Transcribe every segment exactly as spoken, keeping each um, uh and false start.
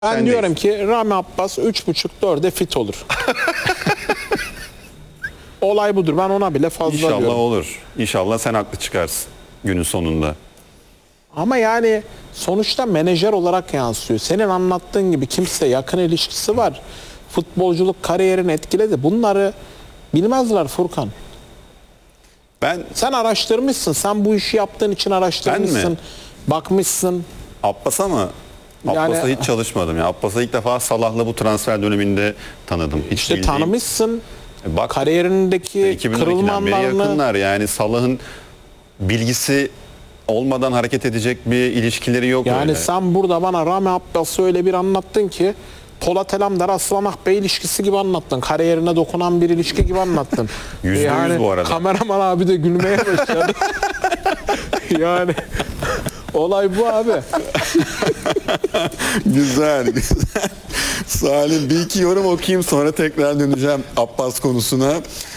Ben Sen diyorum değilsin. ki Rami Abbas üç buçuk dörde fit olur. Olay budur. Ben ona bile fazla İnşallah diyorum. olur. İnşallah sen haklı çıkarsın günün sonunda. Ama yani sonuçta menajer olarak yansıyor. Senin anlattığın gibi kimse yakın ilişkisi var. Futbolculuk kariyerini etkiledi. Bunları bilmezler Furkan. Ben Sen araştırmışsın. Sen bu işi yaptığın için araştırmışsın. Ben mi? Bakmışsın. Abbas'a mı? Abbas'a Yani- hiç çalışmadım ya. Abbas'a ilk defa Salah'la bu transfer döneminde tanıdım. Hiç İşte bildiğim- tanımışsın. E Bak Kariyerindeki iki bin on ikiden beri kırılmanlarını. yakınlar. Yani Salah'ın bilgisi olmadan hareket edecek bir ilişkileri yok Yani öyle. sen burada bana Rami Abbas'ı öyle bir anlattın ki Polat Alemdar Aslan Akbey ilişkisi gibi anlattın. Kariyerine dokunan bir ilişki gibi anlattın. Yüzde yüz bu arada. Kameraman abi de gülmeye başladı. Yani olay bu abi. Güzel, güzel. Salim bir iki yorum okuyayım sonra tekrar döneceğim Abbas konusuna.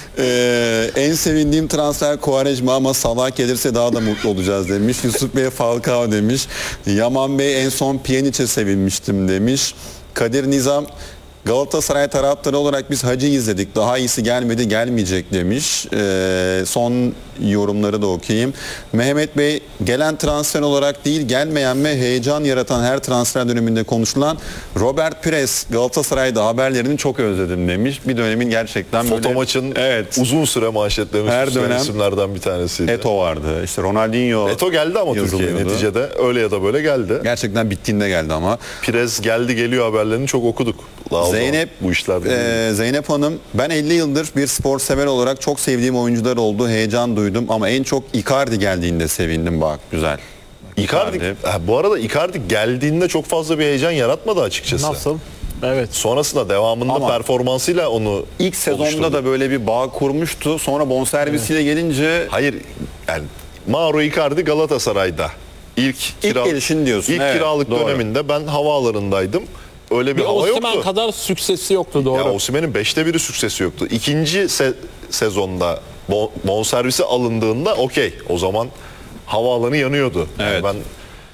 Ee, en sevindiğim transfer Quaresma ama Salah gelirse daha da mutlu olacağız demiş. Yusuf Bey Falcao demiş. Yaman Bey en son Pjanic'e sevinmiştim demiş. Kadir Nizam Galatasaray taraftarı olarak biz Hacı izledik. Daha iyisi gelmedi, gelmeyecek demiş. Ee, son yorumları da okuyayım. Mehmet Bey gelen transfer olarak değil, gelmeyen ve heyecan yaratan her transfer döneminde konuşulan Robert Pires Galatasaray'da haberlerini çok özledim demiş. Bir dönemin gerçekten böyle... Foto maçın Evet. uzun süre manşetlerini Her süsleyen dönem isimlerden bir tanesiydi. Eto vardı. İşte Ronaldinho Eto geldi ama Türkiye'ye yazılıyordu. neticede öyle ya da böyle geldi. Gerçekten bittiğinde geldi ama. Pires geldi geliyor haberlerini çok okuduk. Daha o zaman Zeynep bu işlerde. e, Zeynep Hanım, ben elli yıldır bir spor sever olarak çok sevdiğim oyuncular oldu. Heyecan duydum ama en çok Icardi geldiğinde sevindim. Bak güzel. Icardi, ha, bu arada Icardi geldiğinde çok fazla bir heyecan yaratmadı açıkçası. Nasıl? Evet. Sonrasında devamında Ama performansıyla onu İlk sezonda oluşturdu. da böyle bir bağ kurmuştu. Sonra bonservisiyle gelince Hayır yani Mauro Icardi Galatasaray'da ilk, İlk gelişin diyorsun, İlk evet, kiralık doğru. döneminde ben havaalanındaydım. Öyle bir, Bir hava Osimhen yoktu. kadar süksesi yoktu doğru. Ya Osimhen'in beşte biri süksesi yoktu. İkinci se- sezonda bon- bonservisi alındığında okey. O zaman havaalanı yanıyordu. Yani Evet. ben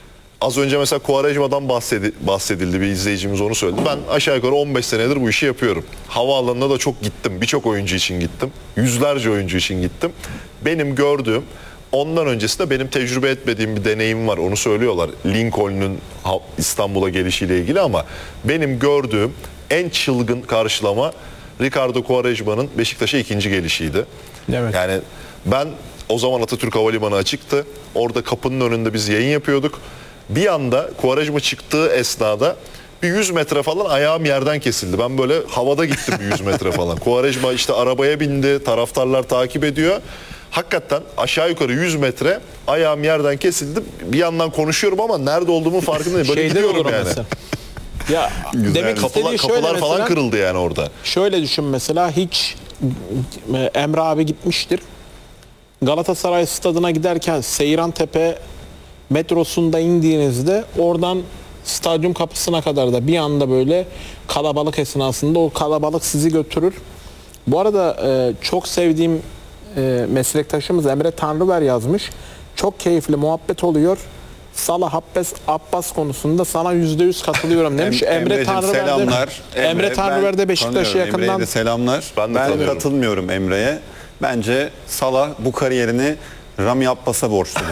az önce mesela Quaresma'dan bahsedi- bahsedildi, bir izleyicimiz onu söyledi. Ben aşağı yukarı on beş senedir bu işi yapıyorum. Havaalanına da çok gittim. Birçok oyuncu için gittim. Yüzlerce oyuncu için gittim. Benim gördüğüm, ondan öncesinde benim tecrübe etmediğim bir deneyim var. Onu söylüyorlar. Lincoln'un ha- İstanbul'a gelişiyle ilgili ama benim gördüğüm en çılgın karşılama Ricardo Quaresma'nın Beşiktaş'a ikinci gelişiydi. Evet. Yani ben o zaman Atatürk Havalimanı açıktı. Orada kapının önünde biz yayın yapıyorduk. Bir anda Quaresma çıktığı esnada bir yüz metre falan ayağım yerden kesildi. Ben böyle havada gittim bir yüz metre falan. Quaresma işte arabaya bindi, taraftarlar takip ediyor. Hakikaten aşağı yukarı yüz metre ayağım yerden kesildi. Bir yandan konuşuyorum ama nerede olduğumun farkındayım. Böyle Şeyde olur gidiyorum o yani. mesela. Ya demek Kapılar, istediği şöyle kapılar falan mesela, kırıldı yani orada. şöyle düşün mesela hiç e, Emre abi gitmiştir. Galatasaray stadına giderken Seyrantepe metrosunda indiğinizde oradan stadyum kapısına kadar da bir anda böyle kalabalık esnasında o kalabalık sizi götürür. Bu arada e, çok sevdiğim e, meslektaşımız Emre Tanrıver yazmış. Çok keyifli muhabbet oluyor. Salah Abbas, Abbas konusunda sana yüzde yüz katılıyorum demiş. Em- Emre Emre'cim Tanrıver de, selamlar. Emre Tanrıver de ben Beşiktaş'ı tanıyorum. Emre'ye yakından de selamlar. Ben de Ben tanıyorum. katılmıyorum Emre'ye. Bence Salah bu kariyerini Rami Abbas'a borçlu.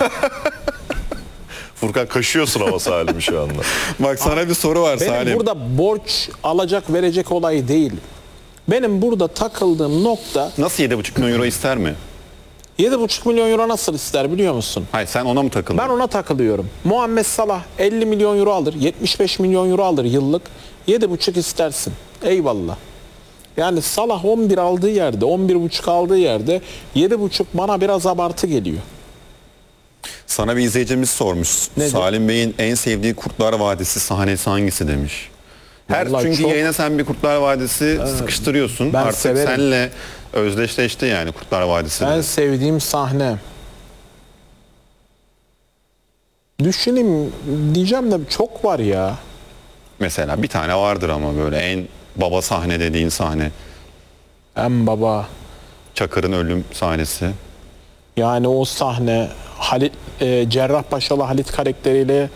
Furkan kaşıyorsun ama Salim şu anda. Bak sana bir soru var benim Salim. burada borç alacak verecek olayı değil. Benim burada takıldığım nokta Nasıl yedi buçuk milyon euro ister mi? yedi buçuk milyon euro nasıl ister biliyor musun? Hayır sen ona mı takıldın? Ben ona takılıyorum. Muhammed Salah elli milyon euro alır, yetmiş beş milyon euro alır yıllık. yedi buçuk istersin. Eyvallah. Yani Salah on bir aldığı yerde, on bir buçuk aldığı yerde yedi buçuk bana biraz abartı geliyor. Sana bir izleyicimiz sormuş. Nedir? Salim Bey'in en sevdiği Kurtlar Vadisi sahnesi hangisi demiş. Her Vallahi çünkü çok- yayına sen bir Kurtlar Vadisi sıkıştırıyorsun. ben Artık severim. senle özdeşleşti yani Kurtlar Vadisi. de. En sevdiğim sahne. Düşüneyim diyeceğim de çok var ya. Mesela bir tane vardır ama böyle en baba sahne dediğin sahne. En baba. Çakır'ın ölüm sahnesi. Yani o sahne Halit, e, Cerrahpaşalı Halit karakteriyle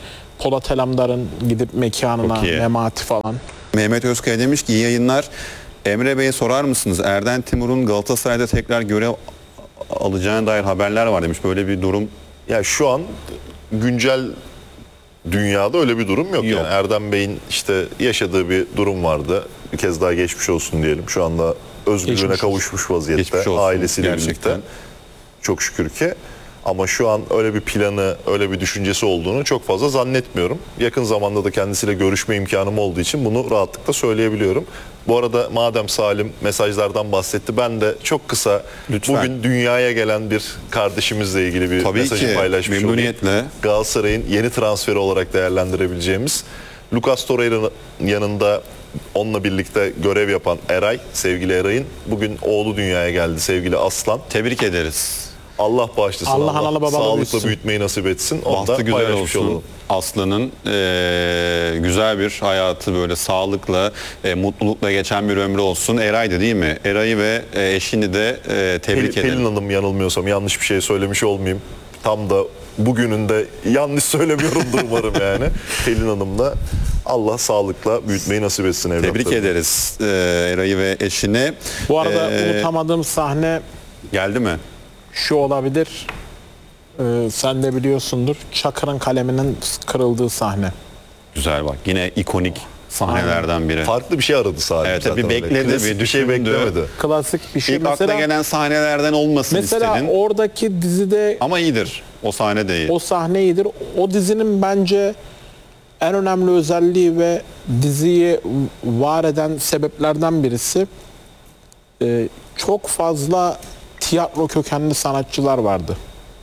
Polat Alemdar'ın gidip mekanına, Çok iyi. Memati falan. Mehmet Özkaya demiş ki iyi yayınlar. Emre Bey'e sorar mısınız? Erden Timur'un Galatasaray'da tekrar görev alacağına dair haberler var demiş. Böyle bir durum Ya şu an güncel dünyada öyle bir durum yok. Yok. Yani Erdem Bey'in işte yaşadığı bir durum vardı. Bir kez daha geçmiş olsun diyelim. Şu anda özgürlüğüne Geçmiş olsun. kavuşmuş vaziyette. Geçmiş olsun, Ailesiyle gerçekten. birlikte. Çok şükür ki. Ama şu an öyle bir planı, öyle bir düşüncesi olduğunu çok fazla zannetmiyorum. Yakın zamanda da kendisiyle görüşme imkanım olduğu için bunu rahatlıkla söyleyebiliyorum. Bu arada madem Salim mesajlardan bahsetti, ben de çok kısa Lütfen. bugün dünyaya gelen bir kardeşimizle ilgili bir Tabii mesajı ki, paylaşmış olayım. memnuniyetle. Galatasaray'ın yeni transferi olarak değerlendirebileceğimiz Lucas Torreira'nın yanında onunla birlikte görev yapan Eray, sevgili Eray'ın bugün oğlu dünyaya geldi, sevgili Aslan. tebrik ederiz. Allah bağışlasın. Allah analı babalı sağlıkla büyütsün. büyütmeyi nasip etsin. Onu Bahtı da güzel paylaşmış olsun. olalım. Aslı'nın eee, güzel bir hayatı, böyle sağlıkla, e, mutlulukla geçen bir ömrü olsun. Eray'dı değil mi? Eray'ı ve e, eşini de e, tebrik Pelin, edelim. Pelin Hanım, yanılmıyorsam yanlış bir şey söylemiş olmayayım. Tam da bugününde yanlış söylemiyorumdur umarım yani. Pelin Hanım da Allah sağlıkla büyütmeyi nasip etsin evlatlarına. Tebrik ederiz e, Eray'ı ve eşini. Bu arada Ee, unutamadığım sahne Geldi mi? şu olabilir. Ee, sen de biliyorsundur. Çakır'ın kaleminin kırıldığı sahne. Güzel bak. Yine ikonik sahnelerden biri. Farklı bir şey aradı sadece. Evet, zaten bir öyle. bekledi, Klasik bir bir şey düşündü. beklemedi. Klasik bir şey. İlk akla gelen sahnelerden olmasın mesela istedin. oradaki dizide Ama iyidir. O sahne de iyi. o sahne iyidir. O dizinin bence en önemli özelliği ve diziyi var eden sebeplerden birisi e, çok fazla tiyatro kökenli sanatçılar vardı.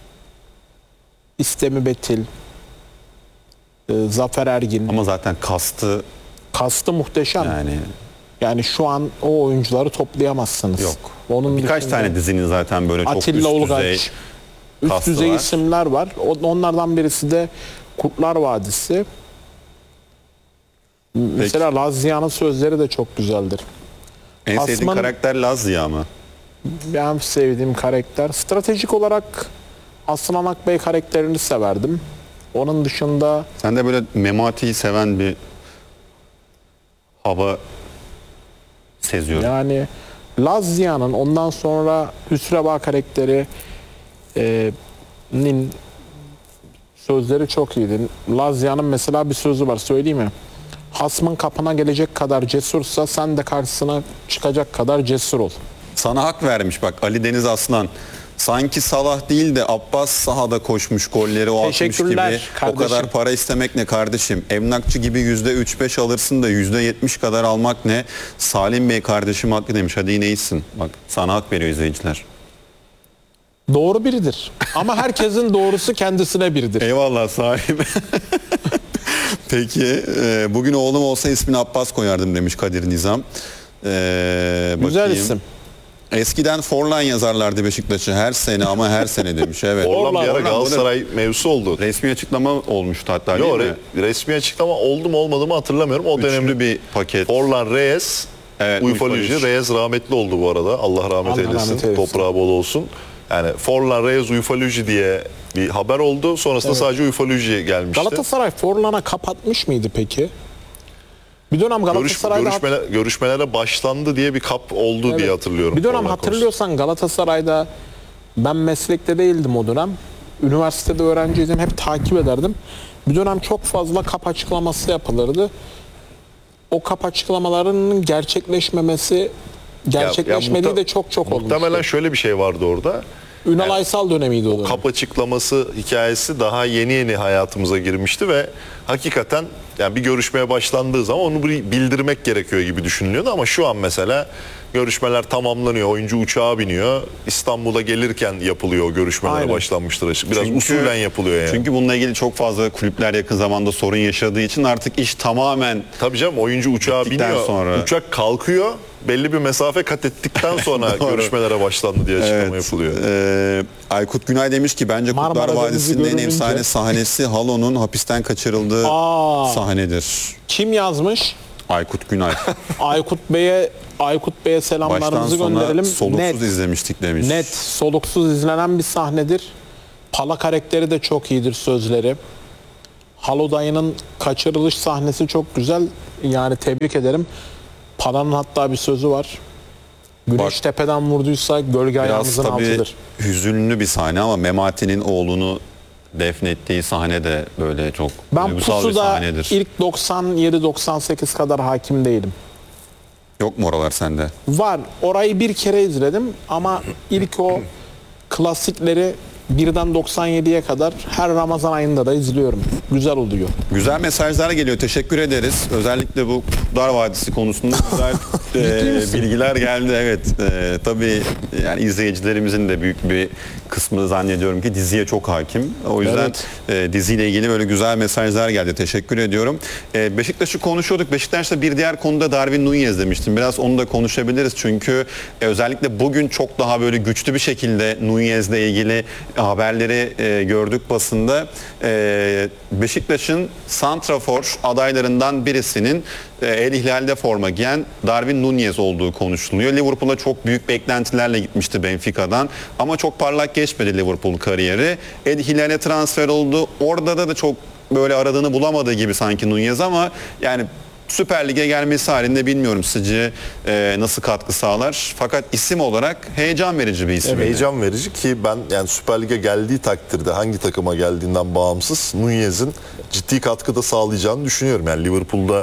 İstemi Betil, e, Zafer Ergin, Ama zaten kastı kastı muhteşem. Yani. yani şu an o oyuncuları toplayamazsınız. yok. Onun Birkaç dışında tane dizinin zaten böyle çok Atilla üst düzey. Ulgaç, üst kastı düzey var. isimler var. O- Onlardan birisi de Kurtlar Vadisi. Mesela Lazia'nın sözleri de çok güzeldir. En sevdiğin Asman- karakter Lazia mı? Ben sevdiğim karakter. Stratejik olarak Aslan Akbey karakterini severdim. Onun dışında Sen de böyle Memati'yi seven bir hava seziyorum. yani Lazia'nın ondan sonra Hüsreva karakteri e, nin sözleri çok iyiydi. Lazia'nın mesela bir sözü var, söyleyeyim mi? Hasmın kapına gelecek kadar cesursa sen de karşısına çıkacak kadar cesur ol. Sana hak vermiş bak Ali Deniz Aslan. Sanki Salah değil de Abbas sahada koşmuş, golleri o atmış gibi. Teşekkürler O kardeşim. kadar para istemek ne kardeşim? Emlakçı gibi yüzde üç beş alırsın da yüzde yetmiş kadar almak ne? Salim Bey kardeşim haklı demiş. Hadi yine iyisin. Bak sana hak veriyor izleyiciler. Doğru biridir. Ama herkesin doğrusu kendisine biridir. Eyvallah Salim. Peki e, bugün oğlum olsa ismini Abbas koyardım demiş Kadir Nizam. E, Güzel bakayım. isim. Eskiden Forlan yazarlardı Beşiktaş'ı her sene ama her sene demiş. Evet. Orlan bir ara Orlan, Galatasaray mevzusu oldu. Resmi açıklama olmuştu hatta değil Yok, mi? re- resmi açıklama oldu mu olmadı mı hatırlamıyorum. O Üçlü dönemde bir paket. Orlan Reyes, Evet, Uyfaloji. Uyfaloji. Reyes rahmetli oldu bu arada. Allah rahmet Allah eylesin. rahmet eylesin. Toprağı bol olsun. Yani Forlan Reyes Uyfaloji diye bir haber oldu. Sonrasında sadece Uyfaloji gelmişti. Galatasaray Forlan'a kapatmış mıydı peki? Bir dönem Görüş, Galatasaray'da görüşmeler, görüşmelere başlandı diye bir kap oldu Evet. diye hatırlıyorum. Bir dönem Forlan hatırlıyorsan Galatasaray'da ben meslekte değildim o dönem. Üniversitede öğrenciydim, hep takip ederdim. Bir dönem çok fazla kap açıklaması yapılırdı. O kap açıklamalarının gerçekleşmemesi, konusunda. gerçekleşmediği muhte- de çok çok olmuştu. Muhtemelen şöyle bir şey vardı orada. Ünal Aysal dönemiydi o dönem. Kap açıklaması hikayesi daha yeni yeni hayatımıza girmişti ve hakikaten yani bir görüşmeye başlandığı zaman onu bir bildirmek gerekiyor gibi düşünülüyordu ama şu an mesela görüşmeler tamamlanıyor. Oyuncu uçağa biniyor. İstanbul'a gelirken yapılıyor o görüşmelere Aynen. başlanmıştır. Biraz Çünkü- usulen yapılıyor yani. Çünkü bununla ilgili çok fazla kulüpler yakın zamanda sorun yaşadığı için artık iş tamamen Tabii canım, oyuncu uçağa Bittikten biniyor. sonra. Uçak kalkıyor. Belli bir mesafe kat ettikten sonra görüşmelere başlandı diye açıklama Evet. yapılıyor. Ee, Aykut Günay demiş ki bence Marmara Kurtlar Denizi Vadisi'nin en görülünce- efsane sahnesi Halo'nun hapisten kaçırıldığı Aa. sahnedir. Kim yazmış? Aykut Günay. Aykut Bey'e Aykut Bey'e Baştan selamlarımızı sona gönderelim. soluksuz Net, izlemiştik demiş. net, soluksuz izlenen bir sahnedir. Pala karakteri de çok iyidir, sözleri. Halodayı'nın kaçırılış sahnesi çok güzel. Yani tebrik ederim. Pala'nın hatta bir sözü var. Güneş Bak, tepeden vurduysa gölge Biraz ayağımızın tabii altıdır. hüzünlü bir sahne ama Memati'nin oğlunu defnettiği sahne de böyle çok Ben duygusal bir Pusu'da sahnedir. ilk doksan yedi doksan sekiz kadar hakim değilim. Yok mu oralar sende? Var. Orayı bir kere izledim ama ilk o klasikleri birden doksan yediye kadar her Ramazan ayında da izliyorum. Güzel oluyor. Güzel mesajlar geliyor. Teşekkür ederiz. Özellikle bu Kurtlar Vadisi konusunda güzel e, bilgiler geldi. Evet. E, tabii yani izleyicilerimizin de büyük bir kısmı zannediyorum ki diziye çok hakim. O yüzden Evet. e, diziyle ilgili böyle güzel mesajlar geldi. Teşekkür ediyorum. E, Beşiktaş'ı konuşuyorduk. Beşiktaş'ta bir diğer konuda Darwin Núñez demiştim. Biraz onu da konuşabiliriz. Çünkü e, özellikle bugün çok daha böyle güçlü bir şekilde Núñez'le ilgili haberleri e, gördük basında. E, Beşiktaş'ın santrafor adaylarından birisinin e, El Hilal'de forma giyen Darwin Núñez olduğu konuşuluyor. Liverpool'a çok büyük beklentilerle gitmişti Benfica'dan ama çok parlak geçmedi Liverpool kariyeri. El Hilal'e transfer oldu. Orada da, da çok böyle aradığını bulamadığı gibi sanki Núñez ama yani Süper Lig'e gelmesi halinde bilmiyorum sizce e, nasıl katkı sağlar. Fakat isim olarak heyecan verici bir isim. Heyecan verici ki ben yani Süper Lig'e geldiği takdirde hangi takıma geldiğinden bağımsız Núñez'in ciddi katkı da sağlayacağını düşünüyorum. Yani Liverpool'da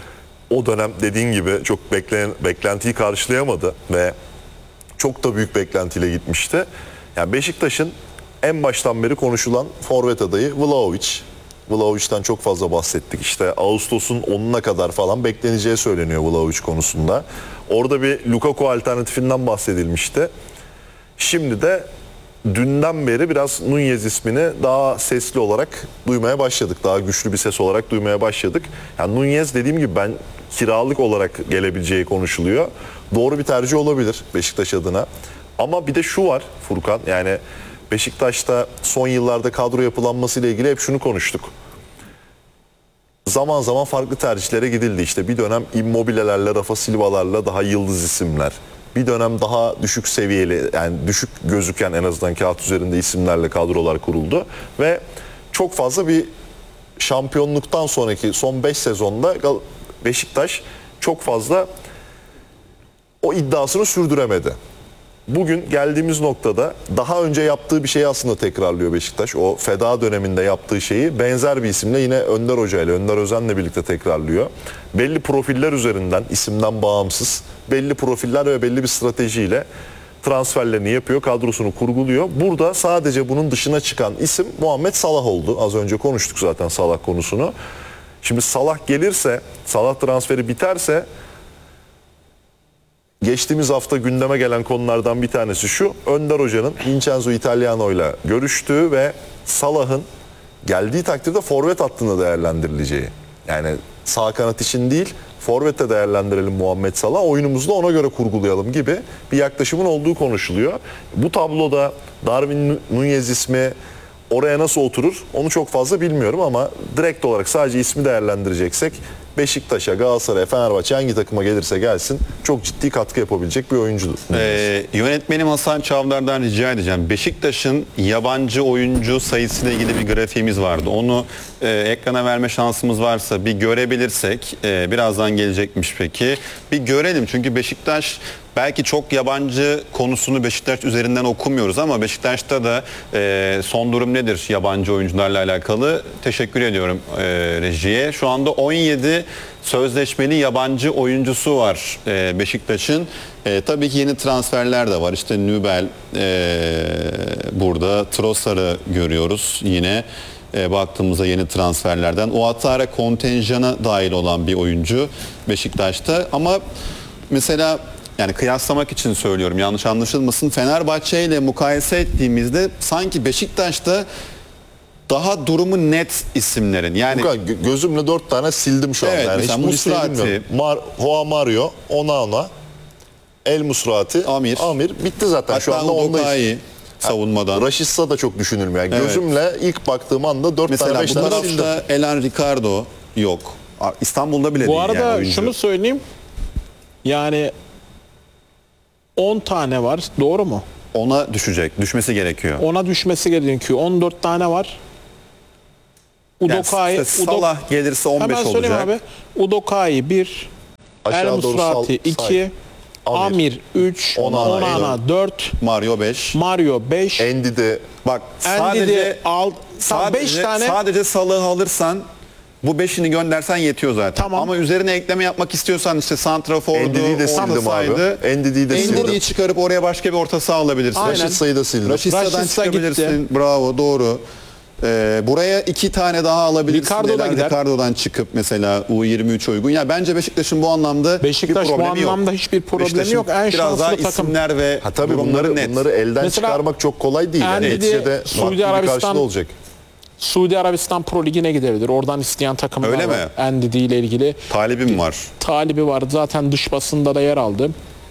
o dönem dediğin gibi çok beklen, beklentiyi karşılayamadı ve çok da büyük beklentiyle gitmişti. Yani Beşiktaş'ın en baştan beri konuşulan forvet adayı Vlahovic. Vlahovic'den çok fazla bahsettik. İşte Ağustos'un onuna kadar falan bekleneceği söyleniyor Vlahovic konusunda. Orada bir Lukaku alternatifinden bahsedilmişti. Şimdi de dünden beri biraz Núñez ismini daha sesli olarak duymaya başladık. Daha güçlü bir ses olarak duymaya başladık. Yani Núñez dediğim gibi ben kiralık olarak gelebileceği konuşuluyor. Doğru bir tercih olabilir Beşiktaş adına. Ama bir de şu var Furkan, yani Beşiktaş'ta son yıllarda kadro yapılanmasıyla ilgili hep şunu konuştuk. Zaman zaman farklı tercihlere gidildi. İşte bir dönem Immobile'lerle, Rafa Silva'larla daha yıldız isimler. Bir dönem daha düşük seviyeli, yani düşük gözüken en azından kağıt üzerinde isimlerle kadrolar kuruldu. Ve çok fazla bir şampiyonluktan sonraki son beş sezonda Beşiktaş çok fazla o iddiasını sürdüremedi. Bugün geldiğimiz noktada daha önce yaptığı bir şeyi aslında tekrarlıyor Beşiktaş. O feda döneminde yaptığı şeyi benzer bir isimle yine Önder Hoca ile, Önder Özen'le birlikte tekrarlıyor. Belli profiller üzerinden, isimden bağımsız, belli profiller ve belli bir stratejiyle transferlerini yapıyor, kadrosunu kurguluyor. Burada sadece bunun dışına çıkan isim Muhammed Salah oldu. Az önce konuştuk zaten Salah konusunu. Şimdi Salah gelirse, Salah transferi biterse, geçtiğimiz hafta gündeme gelen konulardan bir tanesi şu: Önder Hoca'nın Vincenzo Italiano ile görüştüğü ve Salah'ın geldiği takdirde forvet hattında değerlendirileceği. Yani sağ kanat için değil, forvette değerlendirelim Muhammed Salah, oyunumuzu da ona göre kurgulayalım gibi bir yaklaşımın olduğu konuşuluyor. Bu tabloda Darwin Núñez ismi oraya nasıl oturur onu çok fazla bilmiyorum ama direkt olarak sadece ismi değerlendireceksek Beşiktaş'a, Galatasaray'a, Fenerbahçe hangi takıma gelirse gelsin çok ciddi katkı yapabilecek bir oyuncudur. Ee, yönetmenim Hasan Çavdar'dan rica edeceğim. Beşiktaş'ın yabancı oyuncu sayısıyla ilgili bir grafiğimiz vardı. Onu e, ekrana verme şansımız varsa bir görebilirsek, e, birazdan gelecekmiş peki. Bir görelim çünkü Beşiktaş belki çok yabancı konusunu Beşiktaş üzerinden okumuyoruz ama Beşiktaş'ta da e, son durum nedir yabancı oyuncularla alakalı? Teşekkür ediyorum e, rejiye. Şu anda on yedi sözleşmeli yabancı oyuncusu var e, Beşiktaş'ın. E, tabii ki yeni transferler de var. İşte Nübel e, burada, Trossard'ı görüyoruz yine. E, baktığımızda yeni transferlerden. Ouattara kontenjana dahil olan bir oyuncu Beşiktaş'ta ama mesela yani kıyaslamak için söylüyorum, yanlış anlaşılmasın, Fenerbahçe ile mukayese ettiğimizde sanki Beşiktaş'ta daha durumu net isimlerin. Yani Furkan, gö- gözümle dört tane sildim şu anda. Evet, Yani mesela hiç bu listeyi Musrati, bilmiyorum. Mar Hoa Mario, Onana, El Musrati, Amir. Amir bitti zaten. Şu hatta anda ondayız. Udokai savunmadan. Raşitsa da çok düşünülmüyor. Yani Evet. Gözümle ilk baktığım anda dört Mesela tane beş bu tane sildim. tarafta Elan Ricardo yok. İstanbul'da bile Bu değil arada yani oyuncu. şunu söyleyeyim. Yani on tane var. Doğru mu? Ona düşecek. Düşmesi gerekiyor. Ona düşmesi gerekiyor. on dört tane var. Udokai, Yani işte Salah gelirse on beş hemen söyleyeyim olacak. abi. Udokai bir, El Aşağı doğru sal- Musrati iki, say. Amir üç, Onana, Onana dört, Mario beş. Mario beş, Endi de Bak Andy sadece de al, sadece, beş tane sadece Salah'ı alırsan bu beşini göndersen yetiyor zaten. Tamam. Ama üzerine ekleme yapmak istiyorsan işte santrafordu, Endidi'yi de sildim abi. ortasaydı, Endidi'yi de sildim. Endidi'yi çıkarıp oraya başka bir orta saha alabilirsin. Aynen. Raşitsa'yı da sildim. Raşitsa'dan Rashica çıkabilirsin. Bravo, doğru. Ee, buraya iki tane daha alabilirsin. Ricardo da Neler gider. Ricardo'dan çıkıp mesela U yirmi üç uygun. Ya bence Beşiktaş'ın bu anlamda Beşiktaş bir bu problemi yok. anlamda hiçbir problemi Beşiktaş'ın yok. En biraz daha şanslı takım. isimler ve Ha tabii durumları bunları, net. bunları elden Mesela çıkarmak çok kolay değil. Yani Endi neticede Suudi vakti bir Arabistan- karşılığı olacak. Suudi Arabistan Pro Ligi'ne gidebilir. Oradan isteyen takımlar Öyle var. mi? Endidi ile ilgili Talibim var. talibi var. Zaten dış basında da yer aldı.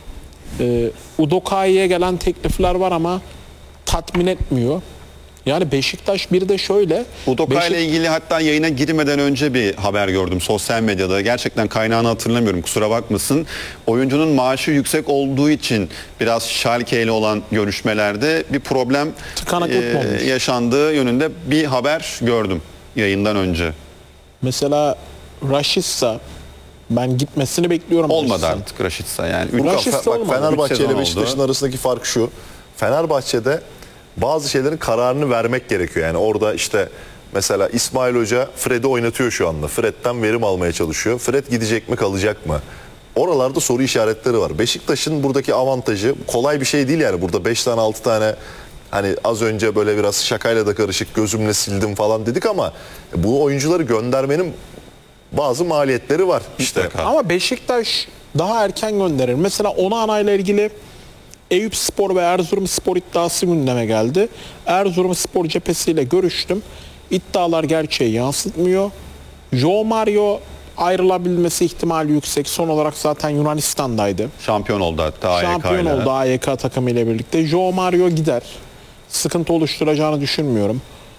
Ee, Udokai'ye gelen teklifler var ama tatmin etmiyor. Yani Beşiktaş bir de şöyle. Udokai Beşik- ile ilgili hatta yayına girmeden önce bir haber gördüm sosyal medyada. Gerçekten kaynağını hatırlamıyorum, kusura bakmasın. Oyuncunun maaşı yüksek olduğu için biraz Schalke ile olan görüşmelerde bir problem Tıkanıklık mı olmuş? yaşandığı yönünde bir haber gördüm yayından önce. Mesela Rashica, ben gitmesini bekliyorum. Olmadı Rashica'nın. artık Raşitsa yani. Üç- Furkan, Raşit'te fe- bak, olmadı. Fenerbahçe Üç sezon ile Beşiktaş'ın oldu. arasındaki fark şu. Fenerbahçe'de bazı şeylerin kararını vermek gerekiyor. Yani orada işte mesela İsmail Hoca Fred'i oynatıyor şu anda. Fred'den verim almaya çalışıyor. Fred gidecek mi, kalacak mı? Oralarda soru işaretleri var. Beşiktaş'ın buradaki avantajı kolay bir şey değil yani. Burada beş tane altı tane, hani az önce böyle biraz şakayla da karışık gözümle sildim falan dedik ama bu oyuncuları göndermenin bazı maliyetleri var. İşte Mutlaka. Ama Beşiktaş daha erken gönderir. Mesela Onana ile ilgili Eyüpspor ve Erzurumspor iddiası gündeme geldi. Erzurumspor cephesiyle görüştüm. İddialar gerçeği yansıtmıyor. Joe Mario ayrılabilmesi ihtimali yüksek. Son olarak zaten Yunanistan'daydı. Şampiyon oldu hatta A Y K Şampiyon ile. oldu A Y K takımı ile birlikte. Joe Mario gider. Sıkıntı oluşturacağını düşünmüyorum.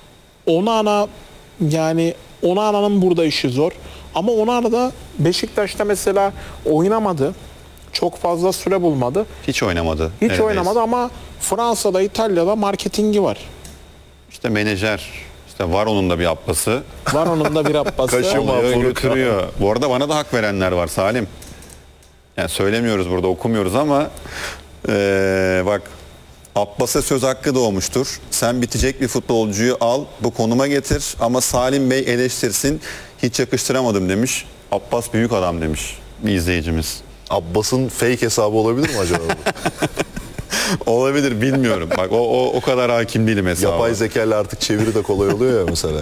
Onana, yani Onana'nın burada işi zor. Ama Onana da Beşiktaş'ta mesela oynamadı. Çok fazla süre bulmadı. Hiç oynamadı. Hiç neredeyse. oynamadı ama Fransa'da, İtalya'da marketingi var. İşte menajer. İşte var onun da bir abbası. Var onun da bir abbası. Kaşıma. Alıyor, Furkan. götürüyor. Bu arada bana da hak verenler var Salim. Yani söylemiyoruz burada, okumuyoruz ama eee, bak, Abbas'a söz hakkı doğmuştur. Sen bitecek bir futbolcuyu al, bu konuma getir ama Salim Bey eleştirsin. Hiç yakıştıramadım demiş. Abbas büyük adam demiş bir izleyicimiz. Abbas'ın fake hesabı olabilir mi acaba? Olabilir, bilmiyorum. Bak o, o, o kadar hakim değilim hesaba. Yapay zekayla artık çeviri de kolay oluyor ya mesela.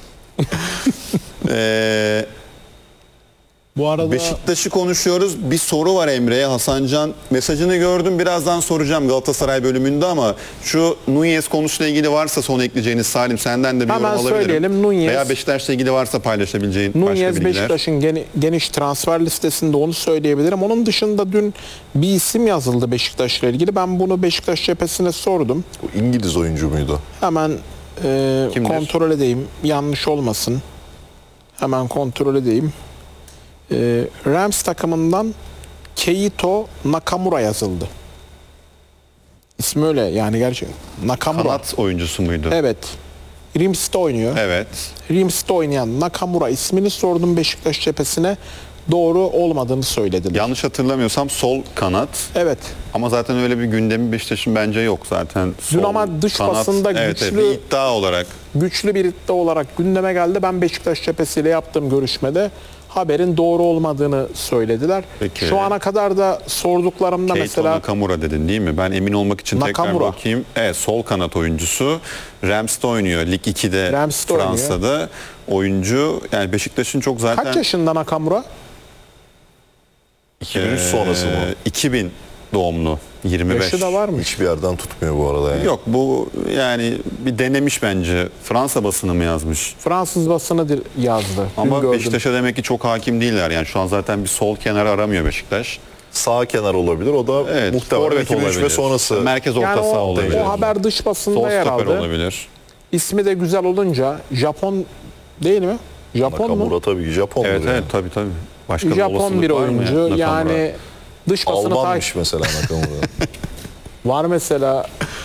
Eee Bu arada Beşiktaş'ı konuşuyoruz. Bir soru var Emre'ye. Hasancan mesajını gördüm. Birazdan soracağım Galatasaray bölümünde ama şu Nunez konusuyla ilgili varsa son ekleyeceğiniz, Salim senden de bir Hemen yorum alabilirim. söyleyelim. Nunez- Veya Beşiktaş'la ilgili varsa paylaşabileceğin başka Nunez bilgiler. Beşiktaş'ın geni- geniş transfer listesinde, onu söyleyebilirim. Onun dışında dün bir isim yazıldı Beşiktaş'la ilgili. Ben bunu Beşiktaş cephesine sordum. Bu İngiliz oyuncu muydu? Hemen e, Kimdir? kontrol edeyim. Yanlış olmasın. Hemen kontrol edeyim. E, Rams takımından Keito Nakamura yazıldı. İsmi öyle yani, gerçekten. Nakamura. Kanat oyuncusu muydu? Evet. Rims'te oynuyor. Evet. Rims'te oynayan Nakamura ismini sordum Beşiktaş cephesine. Doğru olmadığını söylediler. Yanlış hatırlamıyorsam sol kanat. Evet. Ama zaten öyle bir gündemi Beşiktaş'ın bence yok zaten. Dün Sol ama dış kanat, basında evet, evet, güçlü- bir iddia olarak. Güçlü bir iddia olarak gündeme geldi. Ben Beşiktaş cephesiyle yaptığım görüşmede haberin doğru olmadığını söylediler. Peki. Şu ana kadar da sorduklarımda Keito mesela Nakamura dedin değil mi? Ben emin olmak için tekrar Nakamura. bakayım. Evet, sol kanat oyuncusu. Rams'te oynuyor. Lig ikide Rams'te oynuyor. Fransa'da oyuncu. Yani Beşiktaş'ın çok zaten kaç yaşında Nakamura? iki bin üç sonrası mı? e, iki bin doğumlu. yirmi beş. Yaşı da var mı? Hiçbir yerden tutmuyor bu arada yani. Yok, bu yani bir denemiş bence. Fransa basını mı yazmış? Fransız basını dir- yazdı. Dün Ama gördüm. Beşiktaş'a demek ki çok hakim değiller. Yani şu an zaten bir sol kenar aramıyor Beşiktaş. Sağ kenar olabilir. O da Evet, muhtemelen forvet iki bin üç olabilir. ve sonrası. Merkez orta yani saha o, olabilir. o haber dış basında Sol yer stoper aldı. olabilir. İsmi de güzel olunca, Japon değil mi? Japon mu? Nakamura tabii ki Japondur Evet yani. evet, tabii tabii. Başka bir Japon olasılık bir var mı ya oyuncu. Nakamura? Yani dış basını Almanmış takip mesela Nakamura. var mesela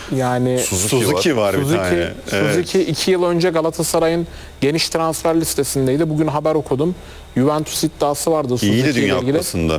Yani Suzuki, Suzuki var, bir Suzuki, tane. Evet. Suzuki iki yıl önce Galatasaray'ın geniş transfer listesindeydi. Bugün haber okudum. Juventus iddiası vardı Suzuki İyi de ile Dünya ilgili. Kupası'nda.